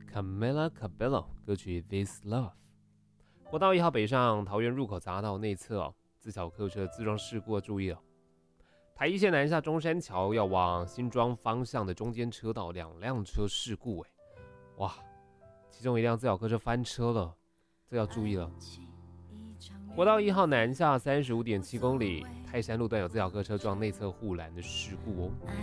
Camila Cabello 歌曲 This Love。国道1号北上桃园入口匝道内侧自小客车自撞事故注意了。台一线南下中山桥要往新庄方向的中间车道2辆车事故哇，其中一辆自小客车翻车了，这要注意了。国道1号南下35.7公里，泰山路段有自小客车撞内侧护栏的事故